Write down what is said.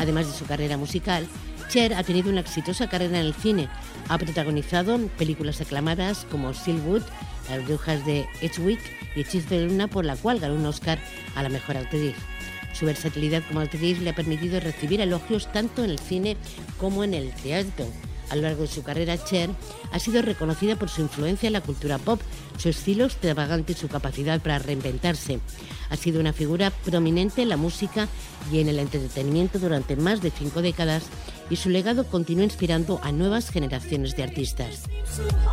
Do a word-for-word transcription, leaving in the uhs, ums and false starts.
Además de su carrera musical, Cher ha tenido una exitosa carrera en el cine. Ha protagonizado películas aclamadas como Silkwood, Las brujas de Eastwick y Hechizo de Luna, por la cual ganó un Oscar a la mejor actriz. Su versatilidad como actriz le ha permitido recibir elogios tanto en el cine como en el teatro. A lo largo de su carrera, Cher ha sido reconocida por su influencia en la cultura pop, su estilo extravagante y su capacidad para reinventarse. Ha sido una figura prominente en la música y en el entretenimiento durante más de cinco décadas, y su legado continúa inspirando a nuevas generaciones de artistas.